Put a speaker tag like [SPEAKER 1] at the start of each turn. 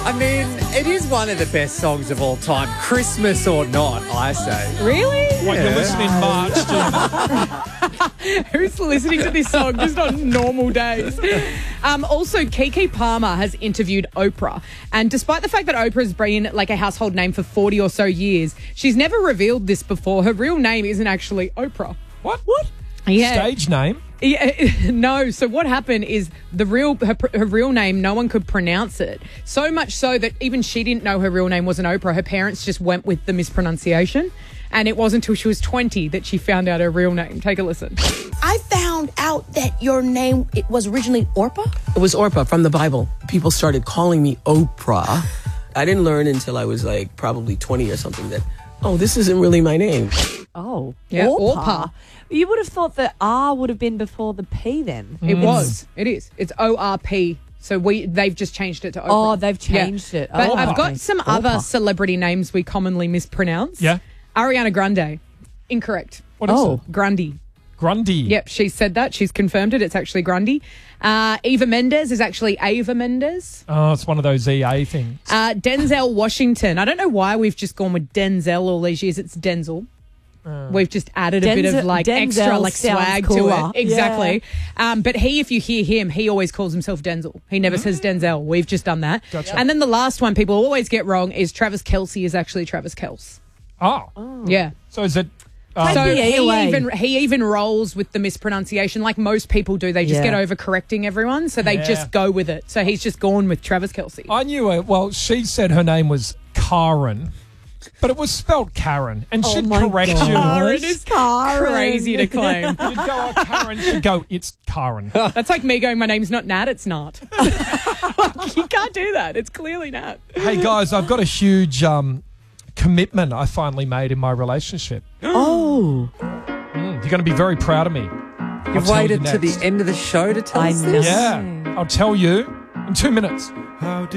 [SPEAKER 1] I mean, it is one of the best songs of all time. Christmas or not, I say.
[SPEAKER 2] Really?
[SPEAKER 3] What, you're listening in March,
[SPEAKER 2] Who's listening to this song just on normal days? Also, Keke Palmer has interviewed Oprah. And despite the fact that Oprah's been like a household name for 40 or so years, she's never revealed this before. Her real name isn't actually Oprah.
[SPEAKER 3] What?
[SPEAKER 2] Yeah.
[SPEAKER 3] Stage name?
[SPEAKER 2] Yeah, no. So what happened is her real name, no one could pronounce it. So much so that even she didn't know her real name wasn't Oprah. Her parents just went with the mispronunciation. And it wasn't until she was 20 that she found out her real name. Take a listen.
[SPEAKER 4] I found out that your name, it was originally Orpah?
[SPEAKER 5] It was Orpah from the Bible. People started calling me Oprah. I didn't learn until I was like probably 20 or something that, this isn't really my name.
[SPEAKER 6] Oh,
[SPEAKER 2] Yeah,
[SPEAKER 6] Orpah. You would have thought the R would have been before the P then.
[SPEAKER 2] It was. It is. It's ORP. So they've just changed it to Oprah.
[SPEAKER 6] Oh, they've changed it.
[SPEAKER 2] But
[SPEAKER 6] Oh,
[SPEAKER 2] I've got
[SPEAKER 6] okay.
[SPEAKER 2] some other celebrity names we commonly mispronounce.
[SPEAKER 3] Yeah.
[SPEAKER 2] Ariana Grande. Incorrect.
[SPEAKER 3] What is it?
[SPEAKER 2] Grundy.
[SPEAKER 3] Grundy.
[SPEAKER 2] Yep, she said that. She's confirmed it. It's actually Grundy. Eva Mendes is actually Ava Mendes.
[SPEAKER 3] Oh, it's one of those EA things.
[SPEAKER 2] Denzel Washington. I don't know why we've just gone with Denzel all these years. It's Denzel. We've just added a bit of extra
[SPEAKER 6] Denzel
[SPEAKER 2] swag
[SPEAKER 6] sounds
[SPEAKER 2] to
[SPEAKER 6] cooler.
[SPEAKER 2] it. Exactly. But if you hear him, he always calls himself Denzel. He never says Denzel. We've just done that.
[SPEAKER 3] Gotcha.
[SPEAKER 2] And then the last one people always get wrong is Travis Kelce is actually Travis Kels.
[SPEAKER 3] Oh.
[SPEAKER 2] Yeah.
[SPEAKER 3] So is it...
[SPEAKER 2] So
[SPEAKER 6] the A away.
[SPEAKER 2] he even rolls with the mispronunciation like most people do. They just
[SPEAKER 6] Yeah.
[SPEAKER 2] get over correcting everyone, so they just go with it. So he's just gone with Travis Kelce.
[SPEAKER 3] I knew it. Well, she said her name was Karen, but it was spelt Karen, and she'd
[SPEAKER 6] my
[SPEAKER 3] correct
[SPEAKER 6] God.
[SPEAKER 3] you.
[SPEAKER 2] Karen is
[SPEAKER 6] Karen.
[SPEAKER 2] crazy to claim.
[SPEAKER 3] You'd go, Karen. She'd go, it's Karen.
[SPEAKER 2] That's like me going, my name's not Nat, it's Nat. Like, you can't do that. It's clearly Nat.
[SPEAKER 3] Hey, guys, I've got a huge commitment I finally made in my relationship.
[SPEAKER 6] Oh,
[SPEAKER 3] You're going to be very proud of me. I'll
[SPEAKER 1] You've
[SPEAKER 3] tell you
[SPEAKER 1] waited to the
[SPEAKER 3] next.
[SPEAKER 1] end of the show to tell
[SPEAKER 6] I
[SPEAKER 1] us
[SPEAKER 6] know.
[SPEAKER 1] this?
[SPEAKER 3] Yeah, I'll tell you in 2 minutes.